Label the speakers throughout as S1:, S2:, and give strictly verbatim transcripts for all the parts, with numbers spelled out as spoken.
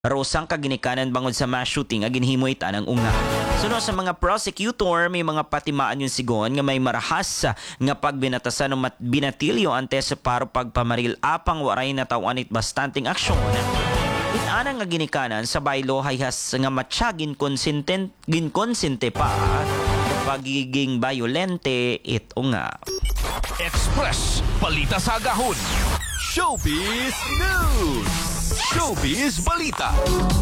S1: Rosang kaginikanan bangod sa mass shooting agin himoy tanang unga. Suno sa mga prosecutor may mga patimaan yung sigon nga may marahas nga pagbinatasan ng binatilyo ante sa paro pagpamaril apang waray na tawanit bastanting aksyon. Itana nga ginikanan sa baylo hayhas nga matsyagin konsenten gin konsente pa pagiging violente ito nga.
S2: Express Balita sa Agahon. Showbiz News. Showbiz Balita.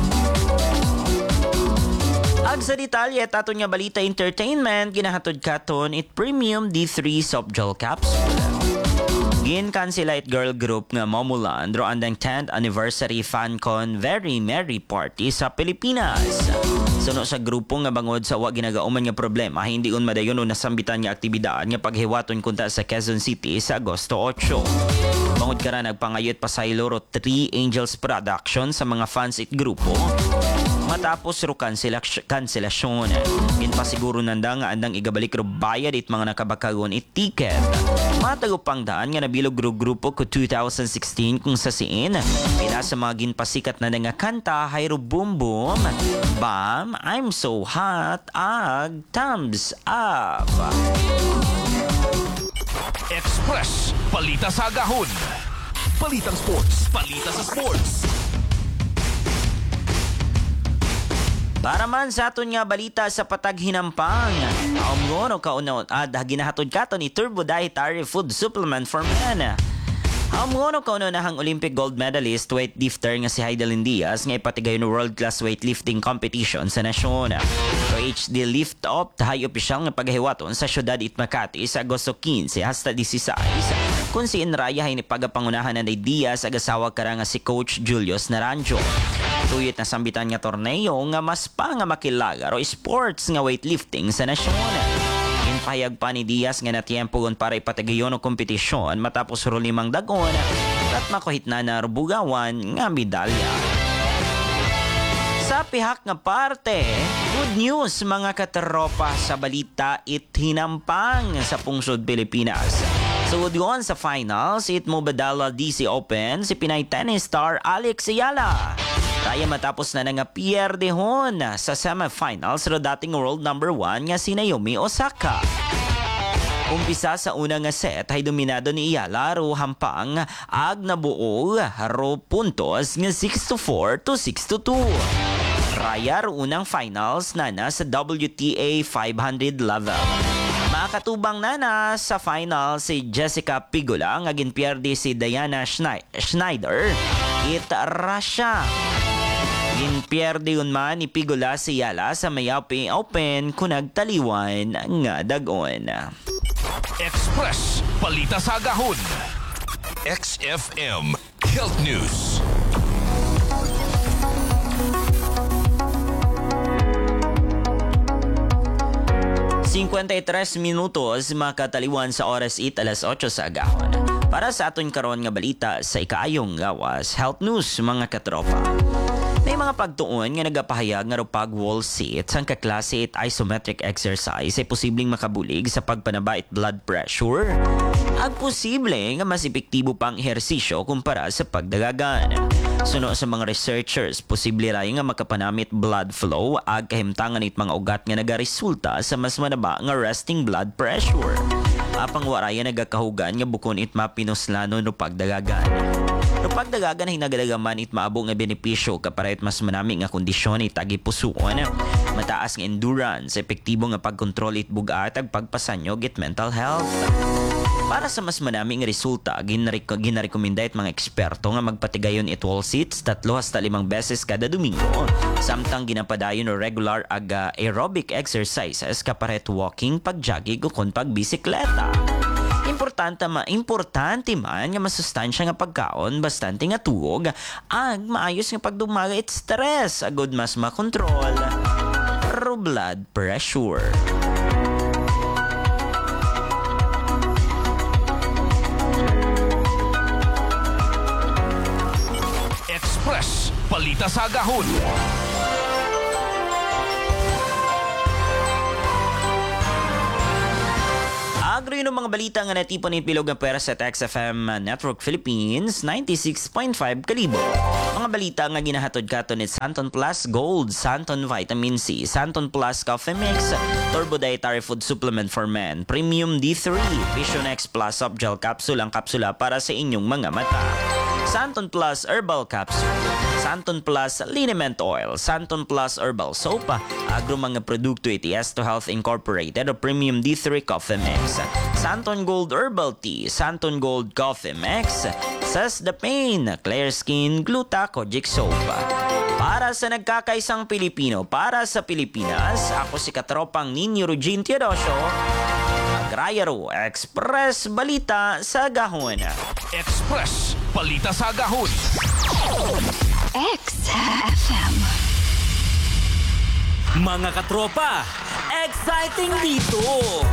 S1: Ag sa detalye taton nga balita entertainment ginahatod katon it premium D three soft gel capsule. Gin-cancela it girl group nga Momulan dro andang tenth anniversary FanCon Very Merry Party sa Pilipinas. Suno sa grupo nga bangod sa wa ginagauman nga problema hindi un madayon o nasambitan nga aktibidad nga paghiwaton kunta sa Quezon City sa Agosto eight. Bangod kara nagpangayot pa sa Iloro Three Angels Production sa mga fans it grupo. Matapos ro kanselasyon, ginpasiguro nanda nga andang igabalik ro bayad it mga nakabakagon it ticket. Matagupang daan nga nabilog ro grupo ko twenty sixteen kung sa siin. Pila sa mga ginpasikat na nga kanta hay ro Boom Boom, Bam, I'm So Hot, ag Thumbs Up.
S2: Express Balita sa Agahon. Balitang Sports. Balita sa Sports.
S1: Para man sa aton nga balita sa patag hinampang, aumgono kauno ad ginahatod katon ni Turbo Dietary Food Supplement for Men. Aumgono kauno na hang Olympic gold medalist weightlifter nga si Heidelin Diaz nga ipatigayon ng world class weightlifting competition sa nasyon. So H D lift up tahay opisyal nga paghiwaton sa syudad it Makati sa Agosto fifteen hasta sixteen kung si Inraya hay ni pagapangunahan na ni Diaz ag asawa kara nga si Coach Julius Naranjo. Tuyot na sambitan nga torneo nga mas pa nga makilaga o sports nga weightlifting sa nasyon. Inpahayag pa ni Diaz nga natiyempogon para ipatigayon o kompetisyon matapos ro limang dagon at makuhit na na rubugawan nga medalya. Sa pihak nga parte, good news mga katropa sa balita it hinampang sa pungsod Pilipinas. Sugod yun sa finals, it Mubadala D C Open si Pinay tennis star Alex Ayala. Kaya matapos na nga pierdehon sa semifinals ro dating world number one nga si Naomi Osaka. Umpisa sa una nga set ay dominado ni Ayala ro hampang ag nabuo ro puntos nga six to four to six to two. Raya ro unang finals na na sa W T A five hundred level. Makatubang na na sa final si Jessica Pigula nga ginpierde si Diana Schneider it Russia. Ginpierde yun man ni Pigula si Ayala sa Mayappi Open kung nagtaliwan nga dagon.
S2: Express Balita sa Agahon. X F M Health News.
S1: fifty-three minutos makataliwan sa oras it alas eight sa agahon. Para sa aton karon nga balita sa ikaayong gawas health news mga katropa. May mga pagtuon nga nagapahayag nga ro pag wall sit sang kaklase it isometric exercise ay posibleng makabulig sa pagpanaba it blood pressure. Ag posible nga mas epektibo pang ehersisyo kumpara sa pagdagagan. Suno sa mga researchers, posible ray nga makapanamit blood flow ag kahimtangan it mga ugat nga nagaresulta sa mas manaba nga resting blood pressure. Apang waraya nagakahugan nga bukon it mapinuslanon no pagdagagan. No pagdagagan ay nagadagaman it maabo nga benepisyo kaparet mas manami nga kondisyon it agi pusuon. Mataas nga endurance, epektibo nga pagkontrol it bugat ag pagpasanyog it mental health. Para sa mas manami nga resulta, ginarekomenda it mga eksperto nga magpatigayon it wall sits tatlo hasta limang beses kada Domingo. Samtang ginapadayon o regular aga aerobic exercises kaparet walking, pagjogging o kon pagbisikleta. Importante ma importante man nga masustansya nga pagkaon bastante nga tuog ag maayos nga pagdumaga it stress agud mas makontrol ro blood pressure.
S2: Express Balita sa Agahon.
S1: Agro yun ang mga balita nga natipon ni Pilog ng Pera sa X F M Network Philippines ninety-six point five Kalibo. Mga balita nga ginahatod kato ni Santon Plus Gold, Santon Vitamin C, Santon Plus Coffee Mix, Turbo Dietary Food Supplement for Men, Premium D three, Vision X Plus Soft Gel Capsule ang kapsula para sa inyong mga mata. Santon Plus Herbal Capsule, Santon Plus Liniment Oil, Santon Plus Herbal Soap, agro mga produkto iti S to Health Incorporated o Premium D three Coffee Mix, Santon Gold Herbal Tea, Santon Gold Coffee Mix, Says the Pain, Clear Skin, Glutacogic Soap. Para sa nagkakaisang Pilipino, para sa Pilipinas, ako si katropang Ninyo Rugin Teodosio, Agrayaro Express Balita sa Gahon.
S2: Express Balita sa Agahon.
S3: X F M.
S4: Mga katropa, exciting dito!